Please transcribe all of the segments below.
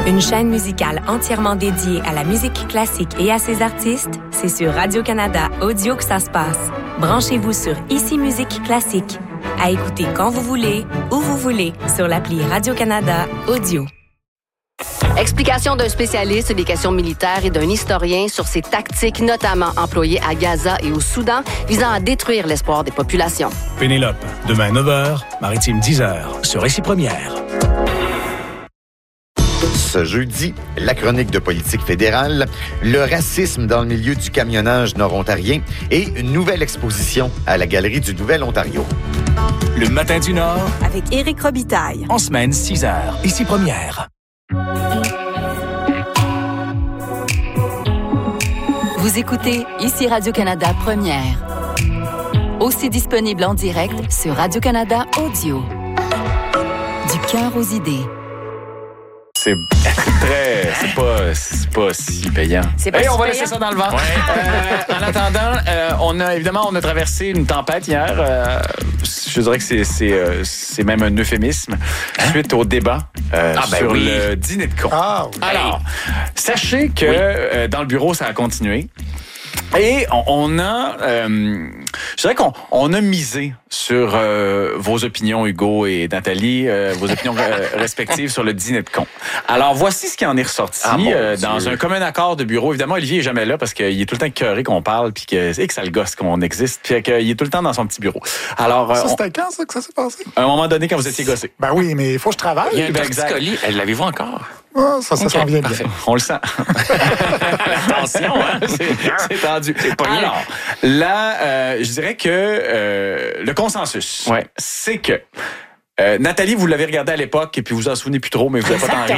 Une chaîne musicale entièrement dédiée à la musique classique et à ses artistes, c'est sur Radio-Canada Audio que ça se passe. Branchez-vous sur Ici Musique Classique. À écouter quand vous voulez, où vous voulez, sur l'appli Radio-Canada Audio. Explication d'un spécialiste des questions militaires et d'un historien sur ces tactiques notamment employées à Gaza et au Soudan visant à détruire l'espoir des populations. Pénélope, demain 9h, Maritime 10h, sur Récit Première. Ce jeudi, la chronique de politique fédérale, le racisme dans le milieu du camionnage nord-ontarien et une nouvelle exposition à la Galerie du Nouvel-Ontario. Le matin du Nord, Avec Éric Robitaille. en semaine 6h, Ici Première. Vous écoutez Ici Radio-Canada Première. Aussi disponible en direct sur Radio-Canada Audio. Du cœur aux idées. C'est pas si payant. C'est pas Hey, si on va payant. laisser ça dans le vent. En attendant, on a traversé une tempête hier. Je dirais que c'est même un euphémisme suite au débat sur le dîner de con. Ah, oui. Alors, sachez que dans le bureau, ça a continué. Et on a, je dirais qu'on a misé sur vos opinions, Hugo et Nathalie, vos opinions respectives sur le dîner de con. Alors, voici ce qui en est ressorti dans un commun accord de bureau. Évidemment, Olivier est jamais là parce qu'il est tout le temps écœuré qu'on parle puis que ça le gosse qu'on existe. Puis qu'il est tout le temps dans son petit bureau. Alors, Ça, c'était quand, ça, que ça s'est passé? à un moment donné, quand vous étiez gossé. Ben oui, mais il faut que je travaille. Il y a un Ben, torticolis. L'avez-vous encore? Ah, ça s'en vient bien. On le sent. Attention, hein? C'est tendu. pogné. Alors, là, je dirais que le consensus, c'est que Nathalie, vous l'avez regardé à l'époque et puis vous en souvenez plus trop, mais vous n'avez pas tant ri.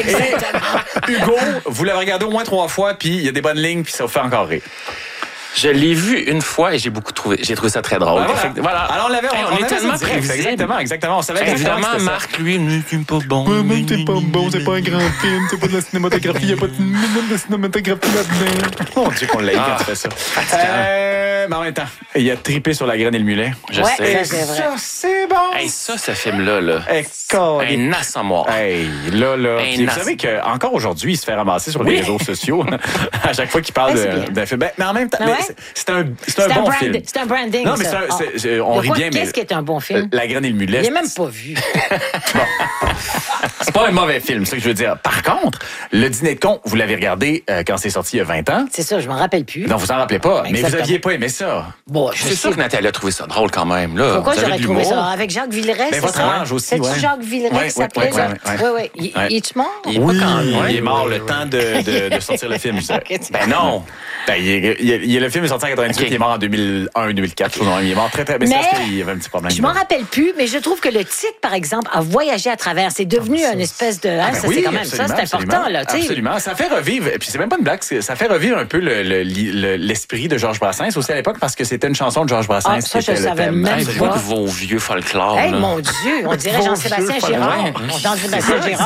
Et Hugo, vous l'avez regardé au moins 3 fois, puis il y a des bonnes lignes, puis ça vous fait encore rire. Je l'ai vu une fois et j'ai trouvé ça très drôle. Voilà. Alors on l'avait, Hey, on est avait tellement ça direct. prévisible. Exactement. On savait Évidemment, que c'était ça. Marc, lui, c'est pas bon. C'est pas bon, c'est pas un grand film, c'est pas de la cinématographie, il n'y a pas de minute de cinématographie là-dedans. Mon Dieu qu'on l'a eu quand tu fais ça. Mais en même temps, il a trippé sur la graine et le mulet. Je sais. c'est vrai. Ça, c'est bon. Hey, ce film-là, Un un as en moi. Hey, là. Un Puis vous as. savez qu'encore aujourd'hui, il se fait ramasser sur les réseaux sociaux à chaque fois qu'il parle c'est bien. d'un film. Mais en même temps, Ouais. c'est un bon film. C'est un branding, Non, mais ça. on rit bien, mais Qu'est-ce qui est un bon film? La graine et le mulet. Je l'ai même pas vu. C'est pas un mauvais film, c'est ça que je veux dire. Par contre, le dîner de con, vous l'avez regardé quand c'est sorti il y a 20 ans. C'est ça, je m'en rappelle plus. Non, vous en rappelez pas, mais vous Exactement. aviez pas aimé ça. Bon, je C'est sais sûr que Nathalie a trouvé ça drôle quand même. Là. Pourquoi Vous avez j'aurais de trouvé l'humour. ça? Avec Jacques Villeray, c'est votre ça? âge aussi, C'est-tu ouais. Jacques Villeray qui s'appelait, là? ouais. Oui. Il est-tu mort? Il est pas quand même. Il est mort le temps de sortir le film, je dirais. Ok, tu- Ben non. Ben, le film est sorti en 98, Ok. il est mort en 2001, 2004. Je sais pas, il est mort très, très... Mais c'est Mais- parce qu'il y avait un petit problème. Je m'en rappelle plus, mais je trouve que le titre, par exemple, a voyagé à travers. C'est devenu une espèce de... Ben ça, oui, c'est quand même ça, absolument, c'est important, là. tu sais. Absolument. Ça fait revivre, et puis c'est même pas une blague, ça fait revivre un peu l'esprit de Georges Brassens aussi à l'époque, parce que c'était une chanson de Georges Brassens. Ah, ça, qui je était le savais thème. même Hey, pas. c'est quoi que vos vieux folklore? Hey, là? mon Dieu, on dirait Jean-Sébastien Girard. Jean-Sébastien Girard.